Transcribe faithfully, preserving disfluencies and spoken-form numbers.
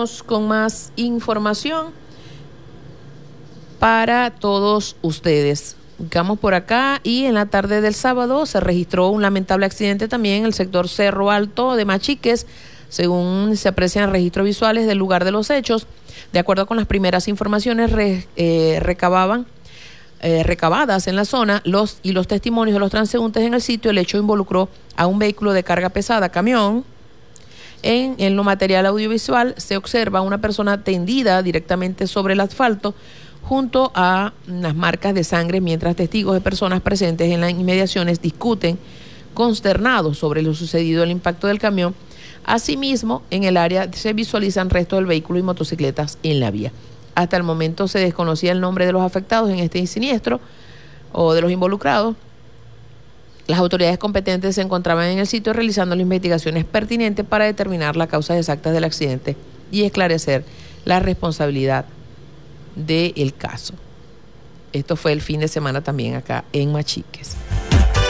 Seguimos con más información para todos ustedes. Vamos por acá y en la tarde del sábado se registró un lamentable accidente también en el sector Cerro Alto de Machiques, según se aprecian registros visuales del lugar de los hechos. De acuerdo con las primeras informaciones re, eh, recababan, eh, recabadas en la zona los y los testimonios de los transeúntes en el sitio, el hecho involucró a un vehículo de carga pesada, camión. En, en lo material audiovisual se observa una persona tendida directamente sobre el asfalto junto a las marcas de sangre, mientras testigos de personas presentes en las inmediaciones discuten consternados sobre lo sucedido, el impacto del camión. Asimismo, en el área se visualizan restos del vehículo y motocicletas en la vía. Hasta el momento se desconocía el nombre de los afectados en este siniestro o de los involucrados. Las autoridades competentes se encontraban en el sitio realizando las investigaciones pertinentes para determinar las causas exactas del accidente y esclarecer la responsabilidad del caso. Esto fue el fin de semana también acá en Machiques.